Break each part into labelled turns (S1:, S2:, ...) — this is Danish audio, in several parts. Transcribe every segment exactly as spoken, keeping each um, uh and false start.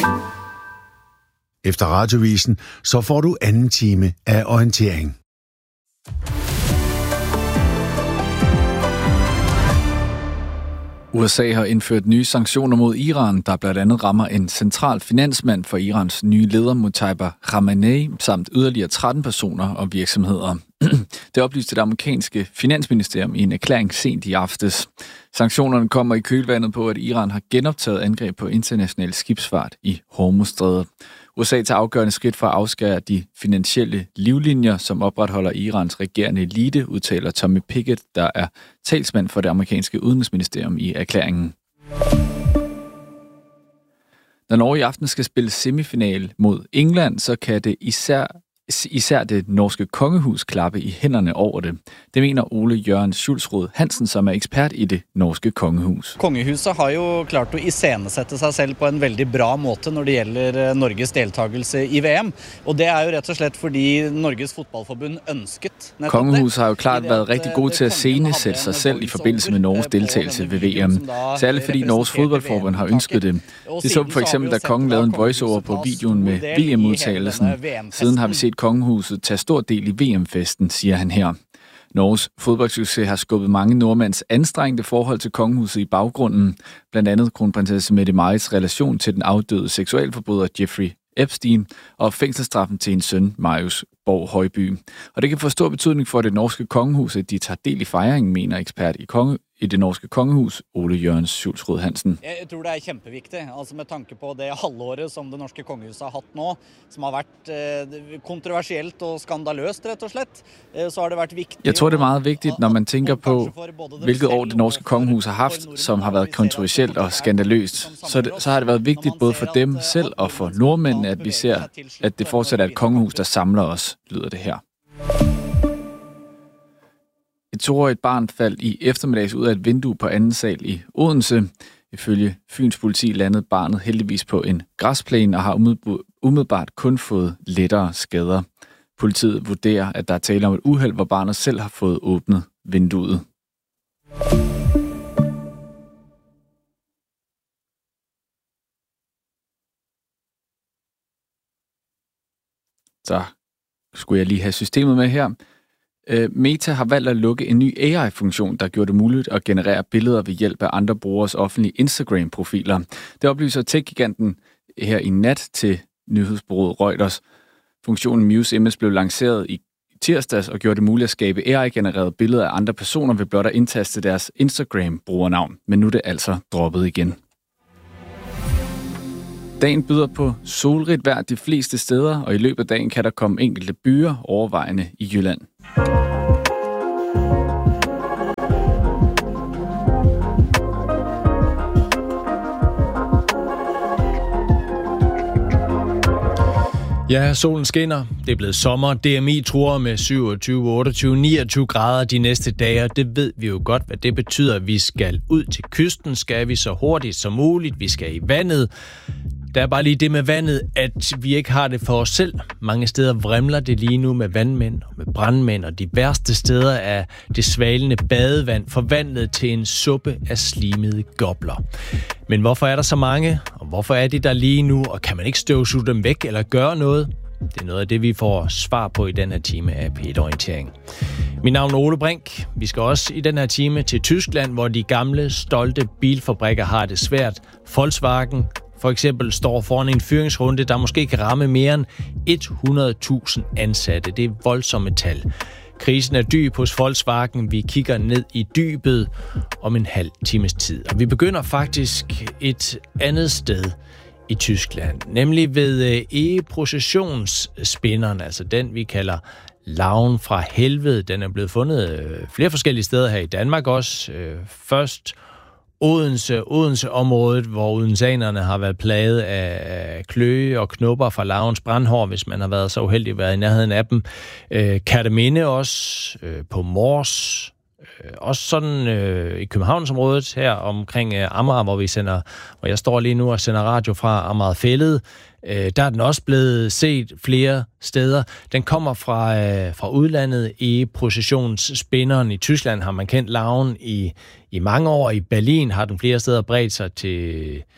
S1: Efter radiovisen, så får du anden time af orientering.
S2: U S A har indført nye sanktioner mod Iran, der blandt andet rammer en central finansmand for Irans nye leder, Mujtaba Khamenei, samt yderligere tretten personer og virksomheder. Det oplyste det amerikanske finansministerium i en erklæring sent i aftes. Sanktionerne kommer i kølvandet på, at Iran har genoptaget angreb på international skibsfart i Hormuzstrædet. U S A tager afgørende skridt for at afskære de finansielle livlinjer, som opretholder Irans regerende elite, udtaler Tommy Pickett, der er talsmand for det amerikanske udenrigsministerium i erklæringen. Når Norge i aften skal spille semifinal mod England, så kan det især Især det norske kongehus klappe i hænderne over det. Det mener Ole Jørgen Schulsrud Hansen, som er ekspert i det norske kongehus.
S3: Kongehuset har jo klart å iscenesette seg selv på en veldig bra måte når det gjelder Norges deltagelse i V M. Og det er jo rett og slett fordi Norges fodboldforbund ønsket.
S2: Kongehuset har jo klart været rigtig god til at scenesætte sig selv i forbindelse med Norges deltagelse ved V M. Særligt fordi Norges fodboldforbund har ønsket det. Det så for eksempel, da kongen lavede en voiceover på videoen med V M-udtalelsen. Siden har vi set kongehuset tage stor del i V M-festen, siger han her. Norges fodboldsucces har skubbet mange nordmænds anstrengte forhold til kongehuset i baggrunden. Blandt andet kronprinsesse Mette Marits relation til den afdøde seksualforbryder Jeffrey Epstein og fængselsstraffen til en søn, Marius Borg Højby. Og det kan få stor betydning for det norske kongehus, at de tager del i fejringen, mener ekspert i, konge, i det norske kongehus, Ole Jørgen Schulsrud Hansen.
S3: Jeg tror det er kjempeviktig, altså med tanke på det halvåret som det norske kongehuset har hatt nå, som har vært eh, kontroversielt og skandaløst, rett og slett, eh, så har det vært viktig.
S2: Jeg tror det er meget vigtigt, når man tænker på, hvilket år det norske kongehus har haft, som har været kontroversielt og skandaløst. Så, det, så har det været vigtigt både for dem selv og for nordmændene, at vi ser, at det fortsat er et kongehus, der samler os, lyder det her. Et toårigt barn faldt i eftermiddags ud af et vindue på anden sal i Odense. Ifølge Fyns politi landede barnet heldigvis på en græsplæne og har umiddelbart kun fået lettere skader. Politiet vurderer, at der er tale om et uheld, hvor barnet selv har fået åbnet vinduet. Så skulle jeg lige have systemet med her. Meta har valgt at lukke en ny A I-funktion, der gjorde det muligt at generere billeder ved hjælp af andre brugeres offentlige Instagram-profiler. Det oplyser tech-giganten her i nat til nyhedsbureauet Reuters. Funktionen Muse Image blev lanceret i tirsdags og gjorde det muligt at skabe A I-genererede billeder af andre personer ved blot at indtaste deres Instagram-brugernavn. Men nu er det altså droppet igen. Dagen byder på solrigt vejr de fleste steder, og i løbet af dagen kan der komme enkelte byer overvejende i Jylland.
S4: Ja, solen skinner. Det er blevet sommer. D M I truer med syvogtyve, otteogtyve, niogtyve grader de næste dage. Det ved vi jo godt, hvad det betyder. Vi skal ud til kysten, skal vi så hurtigt som muligt. Vi skal i vandet. Der er bare lige det med vandet, at vi ikke har det for os selv. Mange steder vrimler det lige nu med vandmænd og med brandmænd, og de værste steder er det svalende badevand forvandlet til en suppe af slimede gobler. Men hvorfor er der så mange, og hvorfor er de der lige nu, og kan man ikke støvsuge dem væk eller gøre noget? Det er noget af det, vi får svar på i den her time af P et-orientering. Mit navn er Ole Brink. Vi skal også i den her time til Tyskland, hvor de gamle, stolte bilfabrikker har det svært. Volkswagen for eksempel står foran en fyringsrunde, der måske kan ramme mere end hundrede tusind ansatte. Det er voldsomme tal. Krisen er dyb hos Volkswagen. Vi kigger ned i dybet om en halv times tid. Og vi begynder faktisk et andet sted i Tyskland, nemlig ved E-processionsspinderen, altså den vi kalder Larven fra helvede. Den er blevet fundet flere forskellige steder her i Danmark også. Først Odense, Odense-området, hvor odenseanerne har været plaget af kløe og knopper fra larvens brandhår, hvis man har været så uheldig at være i nærheden af dem. Øh, Kerteminde også, øh, på Mors, øh, også sådan øh, i Københavnsområdet her omkring øh, Amager, hvor vi sender, hvor jeg står lige nu og sender radio fra Amagerfælled. Øh, der er den også blevet set flere steder. Den kommer fra, øh, fra udlandet. I processionsspinderen i Tyskland har man kendt larven i, i mange år. I Berlin har den flere steder bredt sig til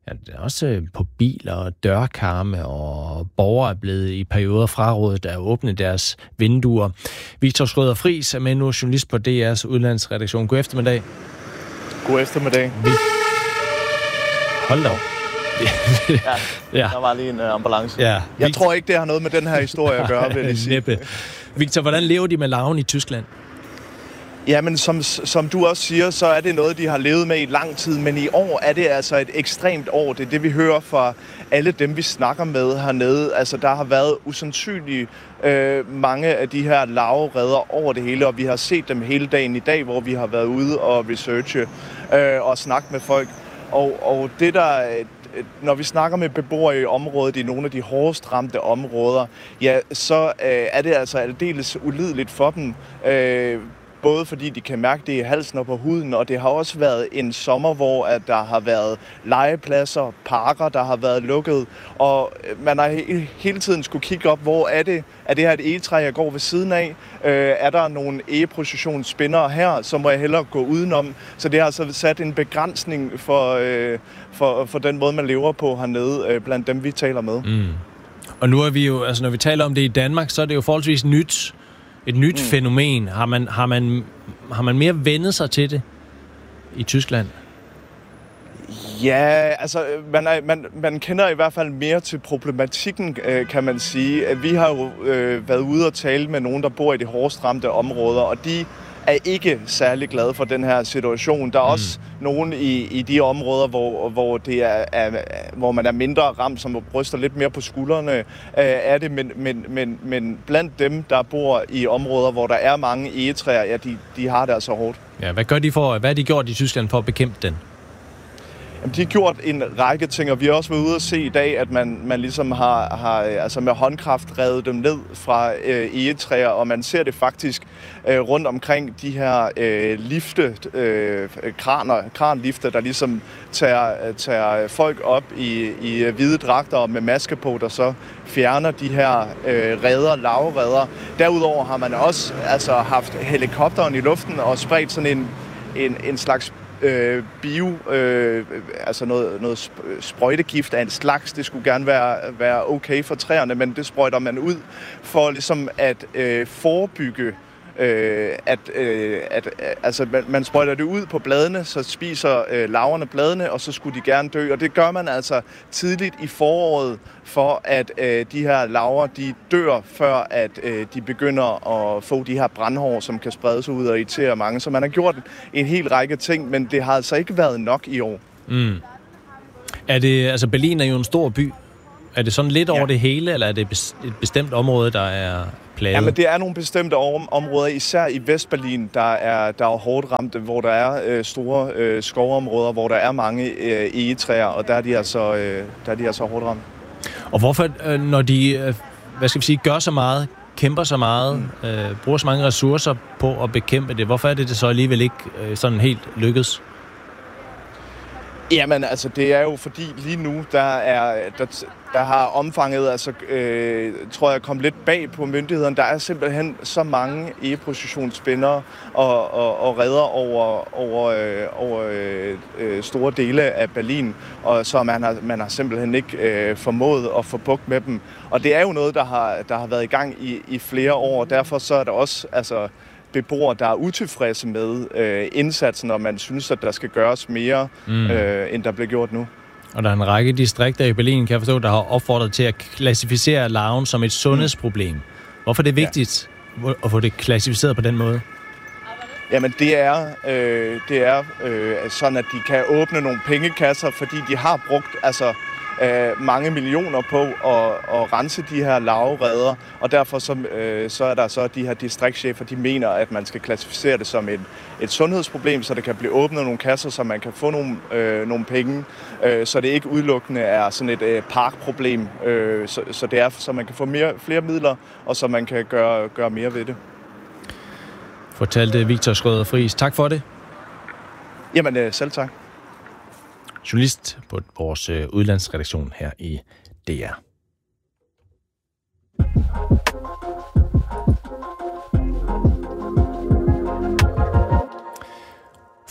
S4: Ja, det er også på biler og dørkarme, og borgere er blevet i perioder frarådet at åbne deres vinduer. Victor Schrøder Friis er med nu, journalist på D R's udlandsredaktion. God eftermiddag.
S5: God eftermiddag.
S4: Vi... Hold da.
S5: ja, ja, der var lige en uh, ambulance.
S4: Ja.
S5: Jeg tror ikke, det har noget med den her historie at gøre, vil jeg sige.
S4: Næppe. Victor, hvordan lever de med larven i Tyskland?
S5: Jamen, som, som du også siger, så er det noget, de har levet med i lang tid, men i år er det altså et ekstremt år. Det er det, vi hører fra alle dem, vi snakker med hernede. Altså, der har været usandsynlige øh, mange af de her larveredder over det hele, og vi har set dem hele dagen i dag, hvor vi har været ude og researche øh, og snakke med folk. Og, og det der... Når vi snakker med beboere i området, i nogle af de hårdest ramte områder, ja, så øh, er det altså aldeles ulideligt for dem. Øh, både fordi de kan mærke det i halsen og på huden, og det har også været en sommer, hvor at der har været legepladser, parker, der har været lukket, og man har he- hele tiden skulle kigge op, hvor er det? Er det her et egetræ, jeg går ved siden af? Øh, er der nogle egeprocessionsspindere her, så må jeg hellere gå udenom. Så det har altså sat en begrænsning for, øh, for, for den måde, man lever på hernede, øh, blandt dem, vi taler med.
S4: Mm. Og nu er vi jo, altså når vi taler om det i Danmark, så er det jo forholdsvis nyt. Et nyt mm. fænomen. Har man, har, man, har man mere vendet sig til det i Tyskland?
S5: Ja, altså man, er, man, man kender i hvert fald mere til problematikken, øh, kan man sige. Vi har jo øh, været ude og tale med nogen, der bor i de hårdest ramte områder, og de er ikke særlig glade for den her situation. Der er mm. også nogen i, i de områder, hvor, hvor, det er, er, hvor man er mindre ramt, som bryster lidt mere på skuldrene øh, af det, men, men, men, men blandt dem, der bor i områder, hvor der er mange egetræer, ja, de, de har det altså hårdt.
S4: Ja, hvad gør de for, hvad har de gjort i Tyskland for at bekæmpe den?
S5: De har gjort en række ting, og vi har også været ude at se i dag, at man, man ligesom har, har altså med håndkraft revet dem ned fra øh, egetræer, og man ser det faktisk øh, rundt omkring de her øh, lifte, øh, kraner, kranlifte, der ligesom tager, tager folk op i, i hvide dragter og med maske på, der så fjerner de her øh, redder, lavredder. Derudover har man også altså, haft helikopteren i luften og spredt sådan en, en, en slags Øh, bio, øh, altså noget, noget sprøjtegift af en slags. Det skulle gerne være, være okay for træerne, men det sprøjter man ud for ligesom at øh, forebygge, øh, at, øh, at altså man, man sprøjter det ud på bladene, så spiser øh, larverne bladene, og så skulle de gerne dø. Og det gør man altså tidligt i foråret, for at øh, de her larver, de dør, før at øh, de begynder at få de her brandhår, som kan sprede sig ud og irritere mange. Så man har gjort en hel række ting, men det har altså ikke været nok i år.
S4: Mm. Er det, altså Berlin er jo en stor by. Er det sådan lidt ja. over det hele, eller er det et bestemt område, der er plaget?
S5: Ja, men det er nogle bestemte områder, især i Vestberlin, der er, der er hårdt ramte, hvor der er øh, store øh, skovområder, hvor der er mange øh, egetræer, og der er de altså, øh, der er de altså hårdt ramt.
S4: Og hvorfor, når de, hvad skal vi sige, gør så meget, kæmper så meget, mm. øh, bruger så mange ressourcer på at bekæmpe det, hvorfor er det, det så alligevel ikke øh, sådan helt lykkes?
S5: Jamen, altså, det er jo fordi lige nu, der er der, der har omfanget, altså, øh, tror jeg, kommet lidt bag på myndighederne. Der er simpelthen så mange egeprocessionsspindere og, og, og redder over, over, øh, over øh, store dele af Berlin, og så man har, man har simpelthen ikke øh, formået at få bugt med dem. Og det er jo noget, der har, der har været i gang i, i flere år, og derfor så er der også, altså, beboere, der er utilfredse med øh, indsatsen, og man synes, at der skal gøres mere, mm. øh, end der bliver gjort nu.
S4: Og der er en række distrikter i Berlin, kan jeg forstå, der har opfordret til at klassificere larven som et sundhedsproblem. Hvorfor er det vigtigt ja. at få det klassificeret på den måde?
S5: Jamen det er, øh, det er øh, sådan, at de kan åbne nogle pengekasser, fordi de har brugt altså, øh, mange millioner på at, at rense de her larveredder, og derfor så, øh, så er der så de her distriktschefer, de mener, at man skal klassificere det som et, et sundhedsproblem, så det kan blive åbnet nogle kasser, så man kan få nogle, øh, nogle penge, øh, så det ikke udelukkende er sådan et øh, parkproblem, øh, så, så det er, så man kan få mere, flere midler, og så man kan gøre, gøre mere ved det.
S4: Fortalte Victor Schrøder Friis. Tak for det.
S5: Jamen, øh, selv tak.
S4: Journalist på vores øh, udlandsredaktion her i D R.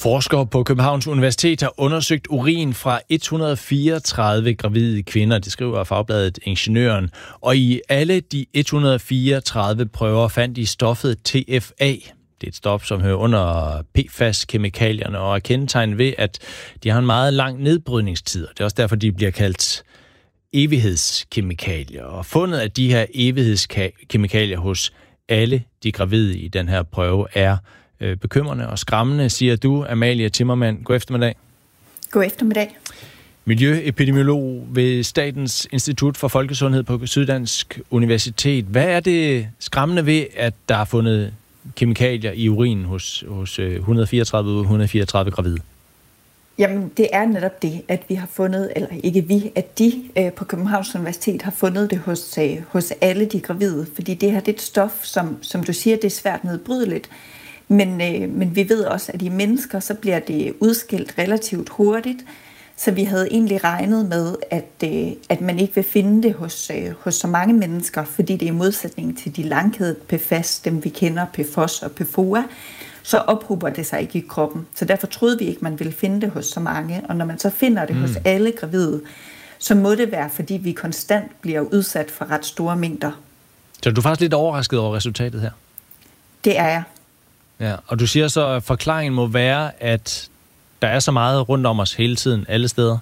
S4: Forskere på Københavns Universitet har undersøgt urin fra et hundrede og fireogtredive gravide kvinder, det skriver fagbladet Ingeniøren. Og i alle de et hundrede og fireogtredive prøver fandt de stoffet T F A. Det er et stof, som hører under P F A S-kemikalierne og er kendetegnet ved, at de har en meget lang nedbrydningstid. Det er også derfor, de bliver kaldt evighedskemikalier. Og fundet af de her evighedskemikalier hos alle de gravide i den her prøve er øh, bekymrende og skræmmende, siger du, Amalie Timmermann. God eftermiddag.
S6: God eftermiddag.
S4: Miljøepidemiolog ved Statens Institut for Folkesundhed på Syddansk Universitet. Hvad er det skræmmende ved, at der er fundet kemikalier i urinen hos, hos et hundrede og fireogtredive ud af et hundrede og fireogtredive gravide?
S6: Jamen, det er netop det, at vi har fundet, eller ikke vi, at de øh, på Københavns Universitet har fundet det hos, øh, hos alle de gravide. Fordi det her det er et stof, som, som du siger, det er svært nedbrydeligt. Men, øh, men vi ved også, at i mennesker, så bliver det udskilt relativt hurtigt. Så vi havde egentlig regnet med, at, øh, at man ikke vil finde det hos, øh, hos så mange mennesker, fordi det er i modsætning til de langkædede P F A S, dem vi kender, P F O S og P F O A, så ophober det sig ikke i kroppen. Så derfor troede vi ikke, man ville finde det hos så mange. Og når man så finder det mm. hos alle gravide, så må det være, fordi vi konstant bliver udsat for ret store mængder.
S4: Så du er faktisk lidt overrasket over resultatet her?
S6: Det er jeg.
S4: Ja, og du siger så, at forklaringen må være, at der er så meget rundt om os hele tiden, alle steder?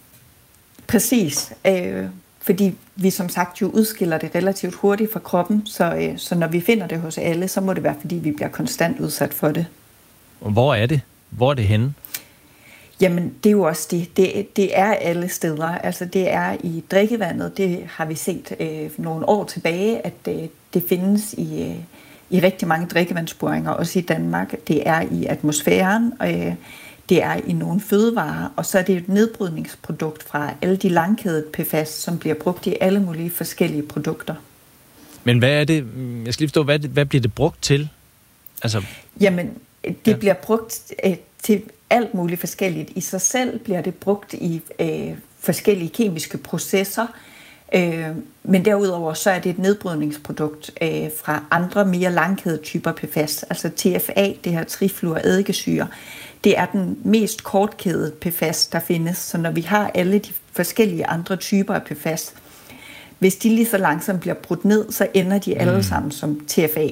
S6: Præcis. Øh, fordi vi som sagt jo udskiller det relativt hurtigt fra kroppen, så, øh, så når vi finder det hos alle, så må det være, fordi vi bliver konstant udsat for det.
S4: Og hvor er det? Hvor er det henne?
S6: Jamen, det er jo også det. Det, det er alle steder. Altså, det er i drikkevandet. Det har vi set øh, nogle år tilbage, at øh, det findes i, øh, i rigtig mange drikkevandsboringer, også i Danmark. Det er i atmosfæren, og øh, det er i nogle fødevarer, og så er det et nedbrydningsprodukt fra alle de langkædede P F A S, som bliver brugt i alle mulige forskellige produkter. Men
S4: hvad er det, jeg skal lige forstå, hvad, hvad bliver det brugt til? Altså...
S6: Jamen, det ja. bliver brugt øh, til alt muligt forskelligt. I sig selv bliver det brugt i øh, forskellige kemiske processer, øh, men derudover så er det et nedbrydningsprodukt øh, fra andre mere langkædede typer P F A S, altså T F A, det her trifluoreddikesyre. Det er den mest kortkædede P F A S, der findes. Så når vi har alle de forskellige andre typer af P F A S, hvis de lige så langsomt bliver brudt ned, så ender de alle mm. sammen som T F A.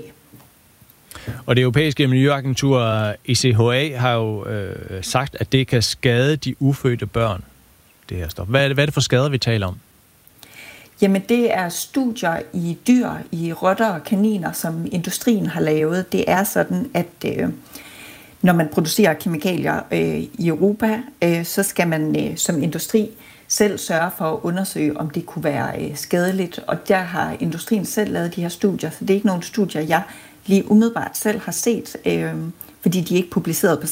S4: Og det europæiske miljøagentur I C H A har jo øh, sagt, at det kan skade de ufødte børn, det her stof. Hvad er det, hvad er det for skader, vi taler om?
S6: Jamen, det er studier i dyr, i rotter og kaniner, som industrien har lavet. Det er sådan, at... Øh, Når man producerer kemikalier øh, i Europa, øh, så skal man øh, som industri selv sørge for at undersøge, om det kunne være øh, skadeligt. Og der har industrien selv lavet de her studier, så det er ikke nogen studier, jeg lige umiddelbart selv har set, øh, fordi de er ikke publiceret på